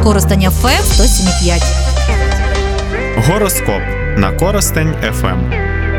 Коростень ФМ 107,5. Гороскоп на Коростень ФМ.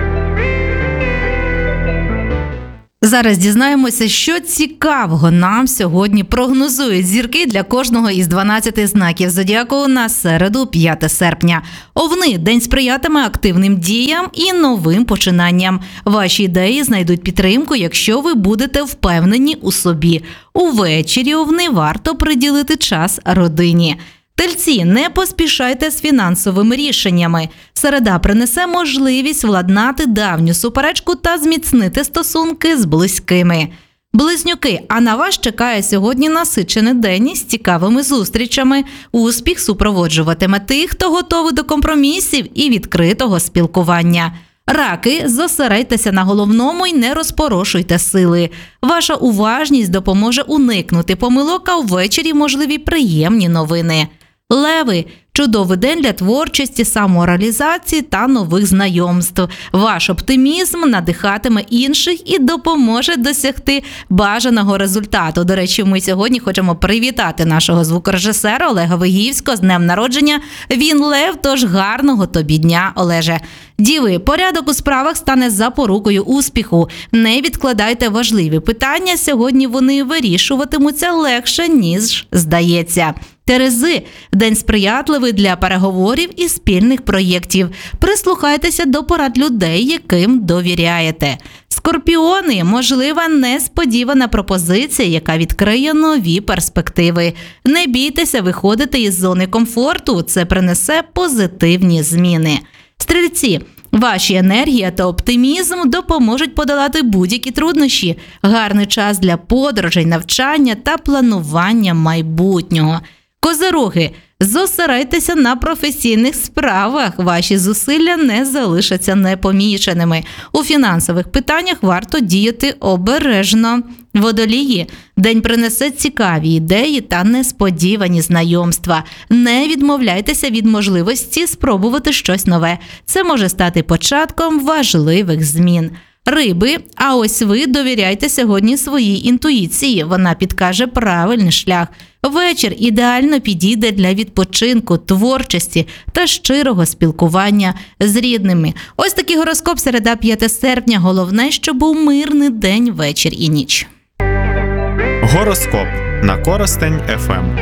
Зараз дізнаємося, що цікавого нам сьогодні прогнозують зірки для кожного із 12 знаків зодіаку на середу, 5 серпня. Овни – день сприятиме активним діям і новим починанням. Ваші ідеї знайдуть підтримку, якщо ви будете впевнені у собі. Увечері овни варто приділити час родині. Тельці, не поспішайте з фінансовими рішеннями. Середа принесе можливість владнати давню суперечку та зміцнити стосунки з близькими. Близнюки, а на вас чекає сьогодні насичений день із цікавими зустрічами. Успіх супроводжуватиме тих, хто готовий до компромісів і відкритого спілкування. Раки, зосередьтеся на головному і не розпорошуйте сили. Ваша уважність допоможе уникнути помилок, а ввечері можливі приємні новини. Леви – чудовий день для творчості, самореалізації та нових знайомств. Ваш оптимізм надихатиме інших і допоможе досягти бажаного результату. До речі, ми сьогодні хочемо привітати нашого звукорежисера Олега Вигівського з днем народження. Він лев, тож гарного тобі дня, Олеже. Діви, порядок у справах стане запорукою успіху. Не відкладайте важливі питання, сьогодні вони вирішуватимуться легше, ніж здається. Терези – день сприятливий для переговорів і спільних проєктів. Прислухайтеся до порад людей, яким довіряєте. Скорпіони – можлива несподівана пропозиція, яка відкриє нові перспективи. Не бійтеся виходити із зони комфорту, це принесе позитивні зміни. Стрільці – ваші енергія та оптимізм допоможуть подолати будь-які труднощі. Гарний час для подорожей, навчання та планування майбутнього. Козироги, зосередьтеся на професійних справах. Ваші зусилля не залишаться непоміченими. У фінансових питаннях варто діяти обережно. Водолії, день принесе цікаві ідеї та несподівані знайомства. Не відмовляйтеся від можливості спробувати щось нове. Це може стати початком важливих змін. Риби, а ось ви довіряйте сьогодні своїй інтуїції, вона підкаже правильний шлях. Вечір ідеально підійде для відпочинку, творчості та щирого спілкування з рідними. Ось такий гороскоп середа, 5 серпня. Головне, щоб був мирний день, вечір і ніч. Гороскоп на Коростень ФМ.